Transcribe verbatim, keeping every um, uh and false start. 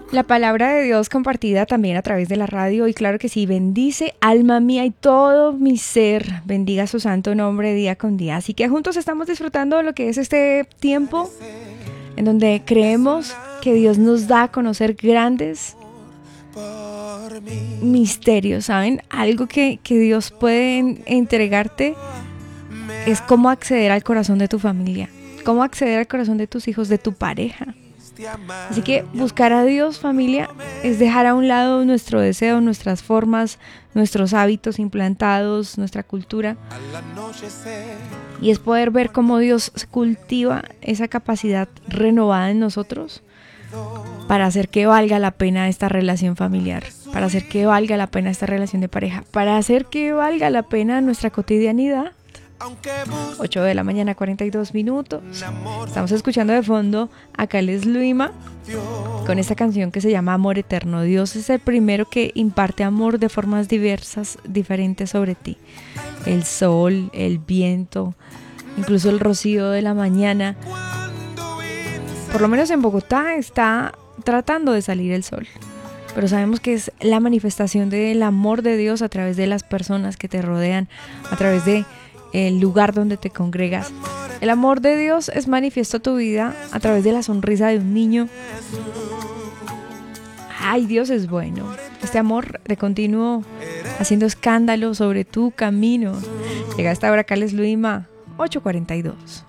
La palabra de Dios compartida también a través de la radio, y claro que sí, bendice alma mía y todo mi ser, bendiga su santo nombre día con día. Así que juntos estamos disfrutando lo que es este tiempo en donde creemos que Dios nos da a conocer grandes misterios, ¿saben? Algo que, que Dios puede entregarte es cómo acceder al corazón de tu familia, cómo acceder al corazón de tus hijos, de tu pareja. Así que buscar a Dios, familia, es dejar a un lado nuestro deseo, nuestras formas, nuestros hábitos implantados, nuestra cultura. Y es poder ver cómo Dios cultiva esa capacidad renovada en nosotros para hacer que valga la pena esta relación familiar, para hacer que valga la pena esta relación de pareja, para hacer que valga la pena nuestra cotidianidad. ocho de la mañana, cuarenta y dos minutos. Estamos escuchando de fondo a Carlos Luima con esta canción que se llama Amor Eterno. Dios es el primero que imparte amor de formas diversas, diferentes sobre ti. El sol, el viento, incluso el rocío de la mañana. Por lo menos en Bogotá está tratando de salir el sol, pero sabemos que es la manifestación del amor de Dios a través de las personas que te rodean, a través de el lugar donde te congregas. El amor de Dios es manifiesto a tu vida a través de la sonrisa de un niño. Ay, Dios es bueno. Este amor de continuo haciendo escándalo sobre tu camino. Llega hasta ahora Carlos Luima, ocho cuarenta y dos.